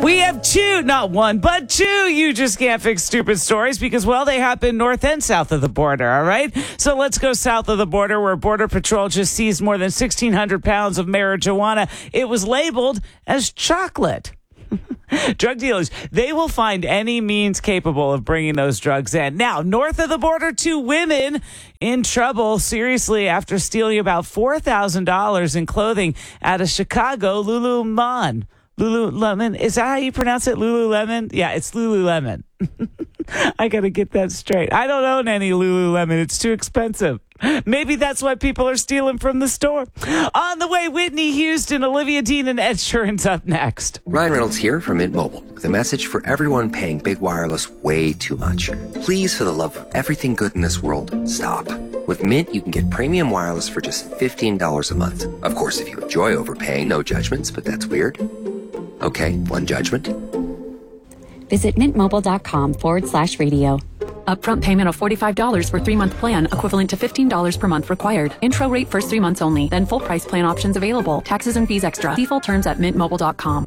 We have two, not one, but two You Just Can't Fix Stupid stories because, well, they happen north and south of the border, all right? So let's go south of the border where Border Patrol just seized more than 1,600 pounds of marijuana. It was labeled as chocolate. Drug dealers, they will find any means capable of bringing those drugs in. Now, north of the border, two women in trouble seriously after stealing about $4,000 in clothing at a Chicago Lululemon. Lululemon, is that how you pronounce it? Lululemon? Yeah, it's Lululemon. I got to get that straight. I don't own any Lululemon. It's too expensive. Maybe that's why people are stealing from the store. On the way, Whitney Houston, Olivia Dean, and Ed Sheeran's up next. Ryan Reynolds here from Mint Mobile with a message for everyone paying big wireless way too much. Please, for the love of everything good in this world, stop. With Mint, you can get premium wireless for just $15 a month. Of course, if you enjoy overpaying, no judgments, but that's weird. Okay, one judgment. Visit mintmobile.com/radio. Upfront payment of $45 for 3-month plan, equivalent to $15 per month required. Intro rate first 3 months only, then full price plan options available. Taxes and fees extra. Default terms at mintmobile.com.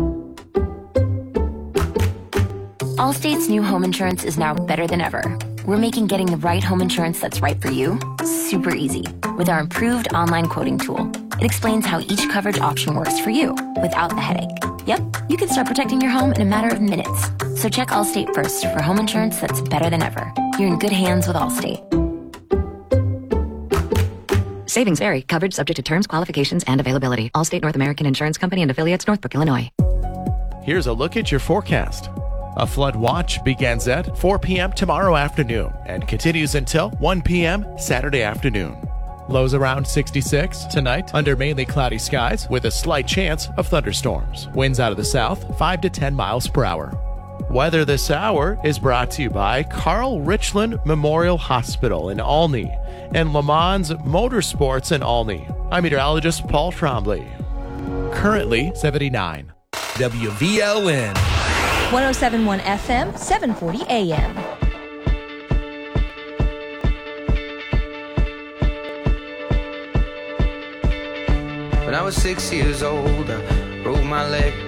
Allstate's new home insurance is now better than ever. We're making getting the right home insurance that's right for you super easy with our improved online quoting tool. It explains how each coverage option works for you without the headache. Yep, you can start protecting your home in a matter of minutes. So check Allstate first for home insurance that's better than ever. You're in good hands with Allstate. Savings vary. Coverage subject to terms, qualifications, and availability. Allstate North American Insurance Company and affiliates, Northbrook, Illinois. Here's a look at your forecast. A flood watch begins at 4 p.m. tomorrow afternoon and continues until 1 p.m. Saturday afternoon. Lows around 66 tonight under mainly cloudy skies with a slight chance of thunderstorms. Winds out of the south 5 to 10 miles per hour. Weather this hour is brought to you by Carl Richland Memorial Hospital in Olney and Le Mans Motorsports in Olney. I'm meteorologist Paul Trombley. Currently 79. WVLN 107.1 FM, 740 AM. When I was 6 years old, I broke my leg.